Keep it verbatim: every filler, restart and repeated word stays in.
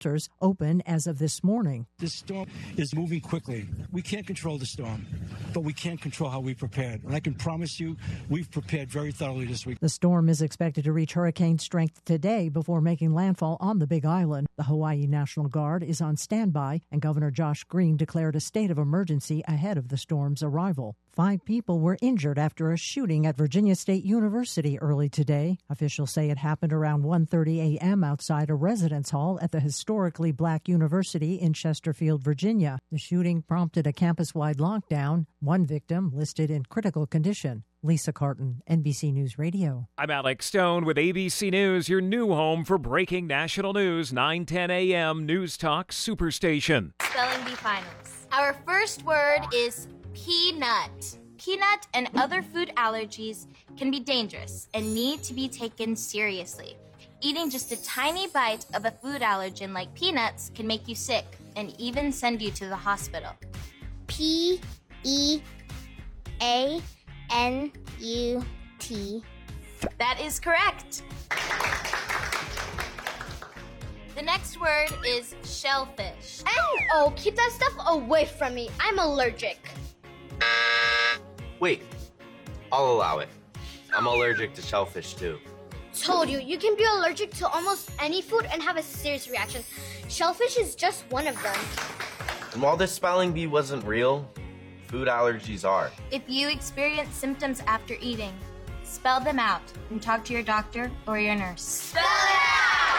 shelters open as of this morning. This storm is moving quickly. We can't control the storm, but we can control how we prepared. And I can promise you, we've prepared very thoroughly this week. The storm is expected to reach hurricane strength today before making landfall on the Big Island. The Hawaii National Guard is on standby, and Governor Josh Green declared a state of emergency ahead of the storm's arrival. Five people were injured after a shooting at Virginia State University early today. Officials say it happened around one thirty a.m. outside a residence hall at the historically black university in Chesterfield, Virginia. The shooting prompted a campus-wide lockdown. One victim listed in critical condition. Lisa Carton, N B C News Radio. I'm Alex Stone with A B C News, your new home for breaking national news, nine ten a.m. News Talk Superstation. Spelling Bee Finals. Our first word is peanut. Peanut and other food allergies can be dangerous and need to be taken seriously. Eating just a tiny bite of a food allergen like peanuts can make you sick and even send you to the hospital. P E A N U T. That is correct. The next word is shellfish. Oh, keep that stuff away from me. I'm allergic. Wait, I'll allow it. I'm allergic to shellfish too. Told you, you can be allergic to almost any food and have a serious reaction. Shellfish is just one of them. And while this spelling bee wasn't real, food allergies are. If you experience symptoms after eating, spell them out and talk to your doctor or your nurse. Spelling